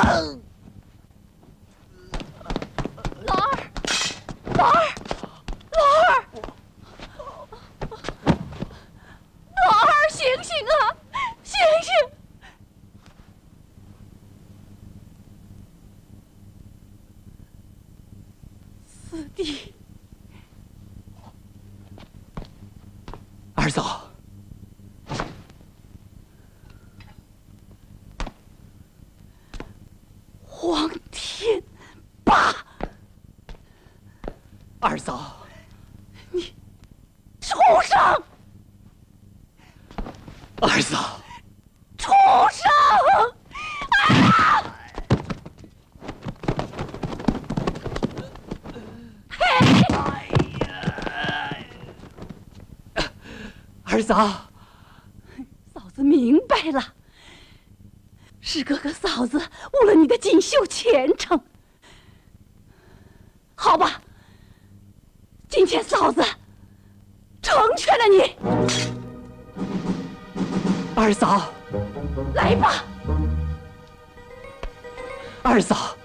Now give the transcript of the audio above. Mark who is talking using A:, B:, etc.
A: 老二，老二，老二，老二，醒醒啊，醒醒！四弟，
B: 二嫂，
A: 黄天霸，
B: 二嫂，
A: 你畜生！
B: 二嫂，
A: 畜生！啊！
B: 二嫂，
A: 嫂子明白了，是哥哥嫂子误了你的锦绣前程。好吧，今天嫂子成全了你。
B: 二嫂，
A: 来吧，
B: 二嫂。